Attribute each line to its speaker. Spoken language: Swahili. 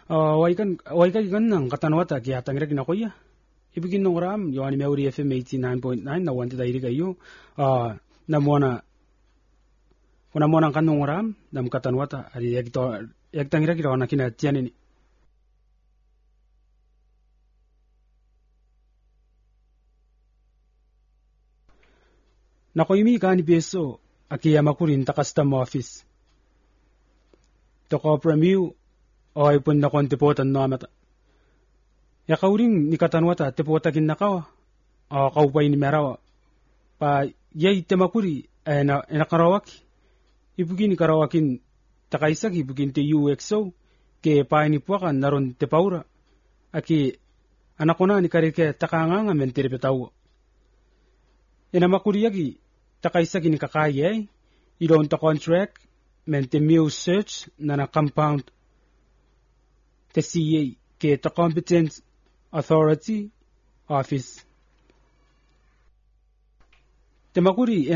Speaker 1: waikan ng katanwata kaya tangrek na kuya. Ibigin nung ram, yung anime uri FM 89.9 na wanted ay kayo. Kuna mo nang kanong ram, nam katanwata, ari yak tangrek ito na kinatiyan ini. Nakoimi ka ni beso, akiyama kurin takastam office. Toko premiu, o ipon na kon tipotan no amata. Yakauring ni katanwata tipotakin na kawa, o kaupay ni merawa. Pa yay temakuri, na karawaki. Ibugin ni karawakin takaisak ibugin te UXO, ke paini puakan naron tepaura. Aki anak ko na ni karike takanganga mentiripetawo. Inamakuri yagi, takaisak ni kakaya, idon ta contract, mente meal search na compound te CA ke ta competent authority office. Temakuri